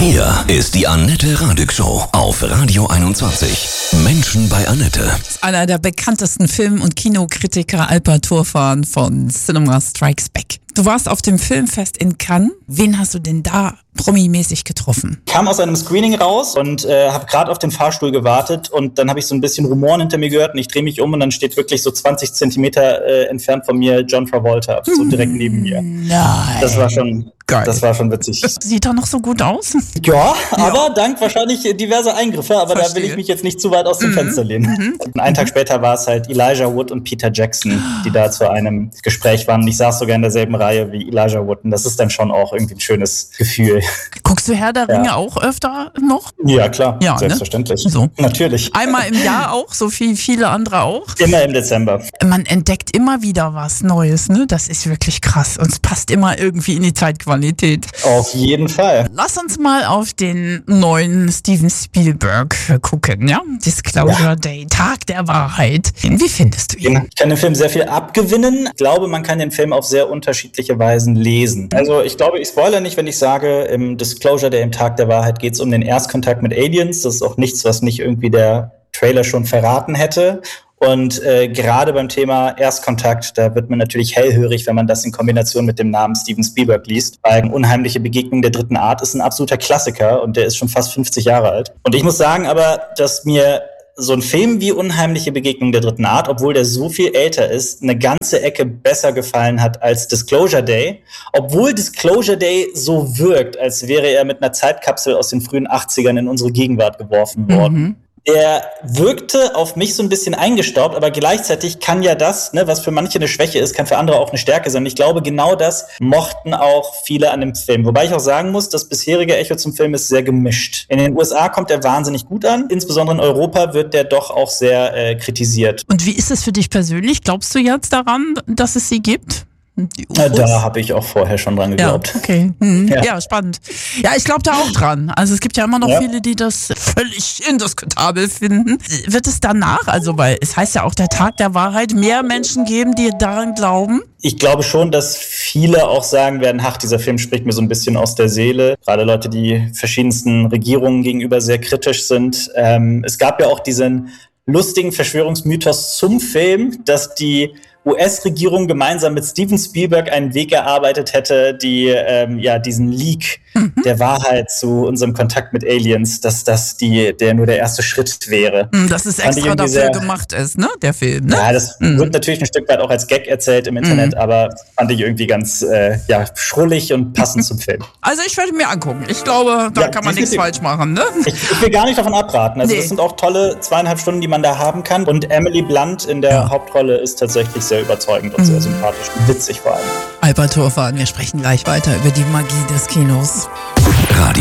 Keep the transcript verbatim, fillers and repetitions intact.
Hier ist die Annette Radig Show auf Radio einundzwanzig. Menschen bei Annette. Einer der bekanntesten Film- und Kinokritiker, Alper Turfan von Cinema Strikes Back. Du warst auf dem Filmfest in Cannes. Wen hast du denn da promimäßig getroffen? Ich kam aus einem Screening raus und äh, habe gerade auf den Fahrstuhl gewartet und dann habe ich so ein bisschen Rumoren hinter mir gehört und ich drehe mich um und dann steht wirklich so zwanzig Zentimeter äh, entfernt von mir John Travolta, so direkt neben mir. Nein. Das war schon... Geil. Das war schon witzig. Sieht doch noch so gut aus. Ja, aber ja. dank wahrscheinlich diverse Eingriffe, aber Verstehe. Da will ich mich jetzt nicht zu weit aus dem mhm. Fenster lehnen. Mhm. Und einen Tag später war es halt Elijah Wood und Peter Jackson, die da zu einem Gespräch waren. Ich saß sogar in derselben Reihe wie Elijah Wood und das ist dann schon auch irgendwie ein schönes Gefühl. Guckst du Herr der Ringe ja. auch öfter noch? Ja, klar, ja, selbstverständlich. Ne? So. Natürlich. Einmal im Jahr auch, so wie viele andere auch? Immer im Dezember. Man entdeckt immer wieder was Neues, ne? Das ist wirklich krass und es passt immer irgendwie in die Zeitqualität. Auf jeden Fall. Lass uns mal auf den neuen Steven Spielberg gucken, ja? Disclosure ja. Day, Tag der Wahrheit. Wie findest du ihn? Ich kann den Film sehr viel abgewinnen. Ich glaube, man kann den Film auf sehr unterschiedliche Weisen lesen. Also ich glaube, ich spoilere nicht, wenn ich sage, im Disclosure Day, im Tag der Wahrheit, geht es um den Erstkontakt mit Aliens. Das ist auch nichts, was nicht irgendwie der Trailer schon verraten hätte. Und äh, gerade beim Thema Erstkontakt, da wird man natürlich hellhörig, wenn man das in Kombination mit dem Namen Steven Spielberg liest. Weil Unheimliche Begegnung der dritten Art ist ein absoluter Klassiker und der ist schon fast fünfzig Jahre alt. Und ich muss sagen aber, dass mir so ein Film wie Unheimliche Begegnung der dritten Art, obwohl der so viel älter ist, eine ganze Ecke besser gefallen hat als Disclosure Day. Obwohl Disclosure Day so wirkt, als wäre er mit einer Zeitkapsel aus den frühen achtzigern in unsere Gegenwart geworfen worden. Mhm. Der wirkte auf mich so ein bisschen eingestaubt, aber gleichzeitig kann ja das, ne, was für manche eine Schwäche ist, kann für andere auch eine Stärke sein. Ich glaube, genau das mochten auch viele an dem Film. Wobei ich auch sagen muss, das bisherige Echo zum Film ist sehr gemischt. In den U S A kommt er wahnsinnig gut an. Insbesondere in Europa wird der doch auch sehr äh, kritisiert. Und wie ist es für dich persönlich? Glaubst du jetzt daran, dass es sie gibt? Ja, da habe ich auch vorher schon dran geglaubt. Ja, okay. Hm. Ja. ja, spannend. Ja, ich glaube da auch dran. Also es gibt ja immer noch ja. viele, die das völlig indiskutabel finden. Wird es danach, also weil es heißt ja auch der Tag der Wahrheit, mehr Menschen geben, die daran glauben? Ich glaube schon, dass viele auch sagen werden, ach, dieser Film spricht mir so ein bisschen aus der Seele. Gerade Leute, die verschiedensten Regierungen gegenüber sehr kritisch sind. Ähm, es gab ja auch diesen lustigen Verschwörungsmythos zum Film, dass die U S-Regierung gemeinsam mit Steven Spielberg einen Weg erarbeitet hätte, die ähm, ja diesen Leak mhm. der Wahrheit zu unserem Kontakt mit Aliens, dass das die der nur der erste Schritt wäre. Dass es extra dafür sehr, gemacht ist, ne, der Film. Ne? Ja, das mhm. wird natürlich ein Stück weit auch als Gag erzählt im Internet, mhm. aber fand ich irgendwie ganz äh, ja schrullig und passend zum Film. Also ich werde mir angucken. Ich glaube, da ja, kann man nichts falsch machen, ne? Ich, ich will gar nicht davon abraten. Also nee. Das sind auch tolle zweieinhalb Stunden, die man da haben kann. Und Emily Blunt in der ja. Hauptrolle ist tatsächlich sehr überzeugend und mhm. sehr sympathisch und witzig vor allem. Alper Turfan, wir sprechen gleich weiter über die Magie des Kinos. Radio